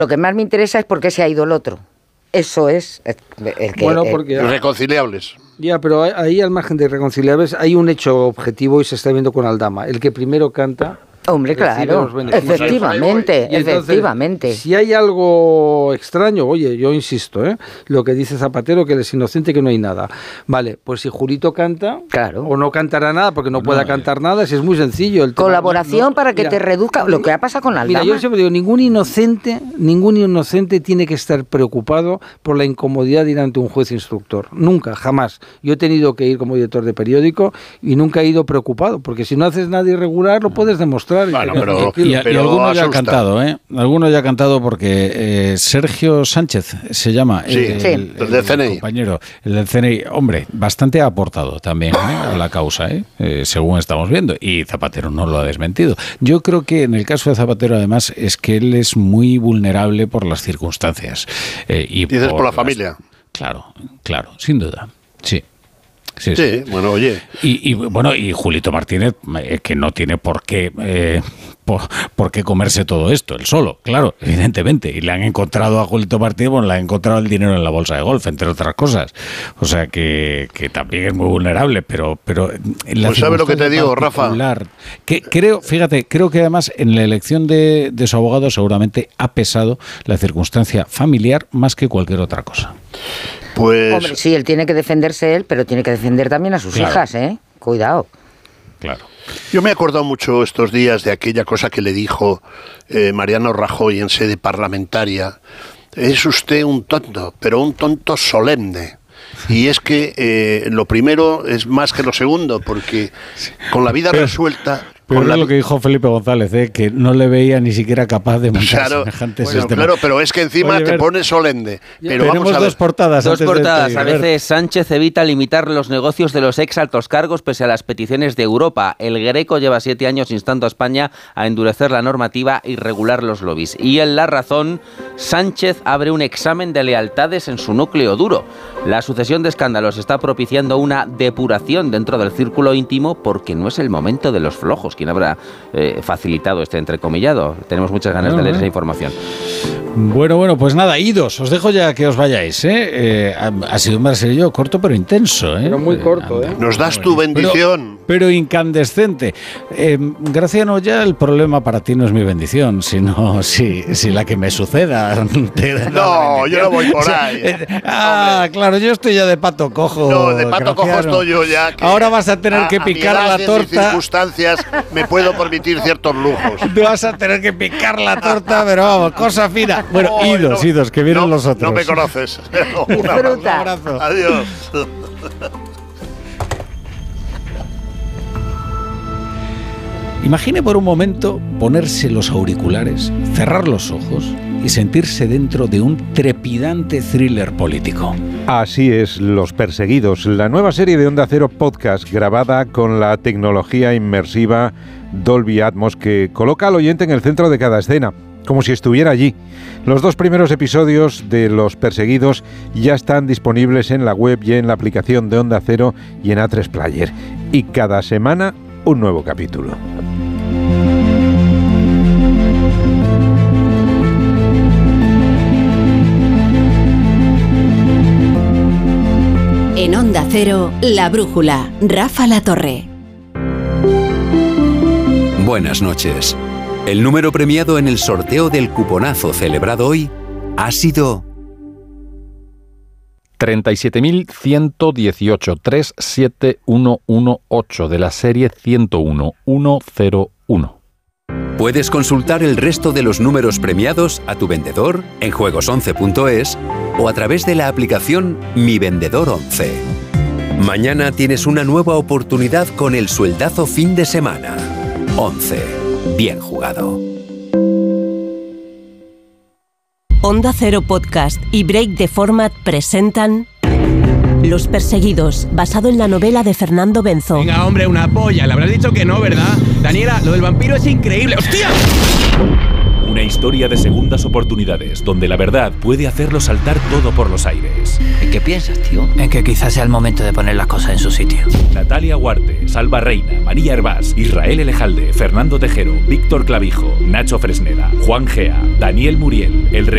Lo que más me interesa es por qué se ha ido el otro. Eso es el que... Bueno, porque... Irreconciliables. Ya, pero ahí al margen de irreconciliables hay un hecho objetivo y se está viendo con Aldama. El que primero canta... Hombre, claro, efectivamente, efectivamente. Si hay algo extraño, oye, yo insisto, lo que dice Zapatero, que él es inocente, que no hay nada. Vale, pues si Julito canta, claro, o no cantará nada, porque no pueda cantar nada, si es muy sencillo. El colaboración para que te reduzca lo que ha pasado con Aldama. Mira, yo siempre digo, ningún inocente tiene que estar preocupado por la incomodidad de ir ante un juez instructor. Nunca, jamás. Yo he tenido que ir como director de periódico y nunca he ido preocupado, porque si no haces nada irregular, lo puedes demostrar. Bueno, pero alguno ya ha cantado, Alguno ya ha cantado porque Sergio Sánchez se llama, el del CNI. Compañero, el del CNI. Hombre, bastante ha aportado también a la causa, según estamos viendo, y Zapatero no lo ha desmentido. Yo creo que en el caso de Zapatero, además, es que él es muy vulnerable por las circunstancias. ¿Dices por la familia? Claro, sin duda, sí. Sí, bueno, oye. Y Julito Martínez, que no tiene por qué comerse todo esto, él solo, claro, evidentemente. Y le han encontrado a Julito Martínez, le han encontrado el dinero en la bolsa de golf, entre otras cosas. O sea que también es muy vulnerable, pero pues ¿sabes lo que te digo, Rafa? Creo que además en la elección de su abogado seguramente ha pesado la circunstancia familiar más que cualquier otra cosa. Pues... Hombre, sí, él tiene que defenderse él, pero tiene que defender también a sus hijas, Cuidado. Claro. Yo me he acordado mucho estos días de aquella cosa que le dijo Mariano Rajoy en sede parlamentaria. Es usted un tonto, pero un tonto solemne. Y es que lo primero es más que lo segundo, porque con la vida resuelta... Pero es lo que dijo Felipe González, que no le veía ni siquiera capaz de montar semejantes sistemas. Claro, pero es que encima te pone solemne. Pero tenemos vamos a ver. dos portadas. A veces Sánchez evita limitar los negocios de los ex altos cargos pese a las peticiones de Europa. El Greco lleva 7 años instando a España a endurecer la normativa y regular los lobbies. Y en La Razón, Sánchez abre un examen de lealtades en su núcleo duro. La sucesión de escándalos está propiciando una depuración dentro del círculo íntimo porque no es el momento de los flojos. ¿Quién habrá facilitado este entrecomillado? Tenemos muchas ganas de leer esa información. Bueno, pues nada, idos, os dejo ya que os vayáis, Ha sido un brasileño corto pero intenso, Pero muy corto, Nos das tu bendición. Pero incandescente. Graciano, ya el problema para ti no es mi bendición, sino si la que me suceda. No, yo no voy por ahí. Claro, yo estoy ya de pato cojo. No, de pato cojo estoy yo ya. Ahora vas a tener que picar la torta. En circunstancias me puedo permitir ciertos lujos. Tú vas a tener que picar la torta, pero vamos, cosa fina. Bueno, idos, que vienen los otros. No me conoces. Un abrazo. Adiós. Imagine por un momento ponerse los auriculares, cerrar los ojos y sentirse dentro de un trepidante thriller político. Así es, Los Perseguidos, la nueva serie de Onda Cero Podcast grabada con la tecnología inmersiva Dolby Atmos que coloca al oyente en el centro de cada escena, como si estuviera allí. Los 2 primeros episodios de Los Perseguidos ya están disponibles en la web y en la aplicación de Onda Cero y en A3 Player. Y cada semana un nuevo capítulo. En Onda Cero, La Brújula, Rafa Latorre. Buenas noches. El número premiado en el sorteo del cuponazo celebrado hoy ha sido 37.118, 37118 de la serie 101. Puedes consultar el resto de los números premiados a tu vendedor en juegos11.es o a través de la aplicación Mi Vendedor 11. Mañana tienes una nueva oportunidad con el sueldazo fin de semana. 11. Bien jugado. Onda Cero Podcast y Break the Format presentan Los Perseguidos, basado en la novela de Fernando Benzo. Venga, hombre, una polla. Le habrás dicho que no, ¿verdad? Daniela, lo del vampiro es increíble. ¡Hostia! Una historia de segundas oportunidades, donde la verdad puede hacerlo saltar todo por los aires. ¿En qué piensas, tío? En que quizás sea el momento de poner las cosas en su sitio. Natalia Huarte, Salva Reina, María Hervás, Israel Elejalde, Fernando Tejero, Víctor Clavijo, Nacho Fresneda, Juan Gea, Daniel Muriel, el